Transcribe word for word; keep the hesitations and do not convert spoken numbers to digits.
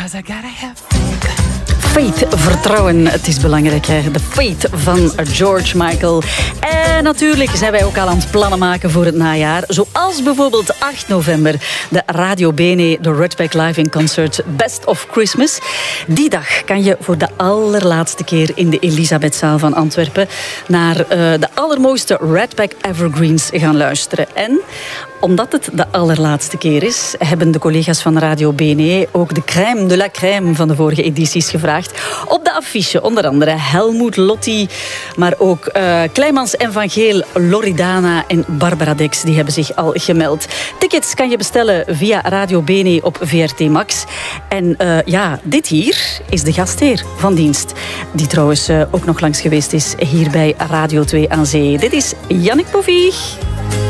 'cause I gotta have faith. Faith, vertrouwen, het is belangrijk. Hè? De Faith van George Michael. En natuurlijk zijn wij ook al aan het plannen maken voor het najaar. Zoals bijvoorbeeld acht november de Radio Bene, de Redback Live in Concert Best of Christmas. Die dag kan je voor de allerlaatste keer in de Elisabethzaal van Antwerpen naar uh, de allermooiste Redback Evergreens gaan luisteren. En omdat het de allerlaatste keer is, hebben de collega's van Radio Bene ook de crème de la crème van de vorige edities gevraagd. Op de affiche onder andere Helmoet Lotti, maar ook uh, Kleimans en Van Geel, Loredana en Barbara Dex, die hebben zich al gemeld. Tickets kan je bestellen via Radio Bene op V R T Max. En uh, ja, dit hier is de gastheer van dienst, die trouwens uh, ook nog langs geweest is hier bij Radio twee aan Zee. Dit is Jannik Povier.